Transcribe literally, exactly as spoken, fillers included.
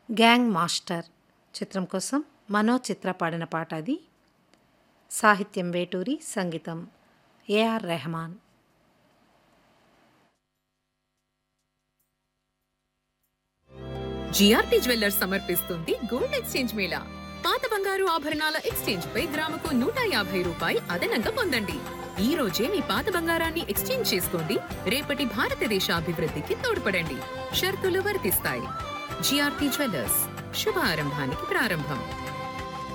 Gang master చిత్రం కోసం మనో చిత్ర పాడిన పాట అది. సాహిత్యం వేటూరి, సంగీతం ఏఆర్ రెహమాన్. జిఆర్టీ జ్యువెల్లర్స్ సమర్పిస్తుంది గోల్డ్ ఎక్స్చేంజ్ మేళా. పాత బంగారు ఆభరణాల ఎక్స్చేంజ్ పై గ్రాముకు నూట యాభై రూపాయి అదనంగా పొందండి. ఈ రోజే మీ పాత బంగారాన్ని ఎక్స్చేంజ్ చేసుకోండి, రేపటి భారతదేశ అభివృద్ధికి తోడ్పడండి. షరతులు వర్తిస్తాయి. జిఆర్టీ జ్యువెల్లర్స్, శుభ ఆరంభానికి ప్రారంభం.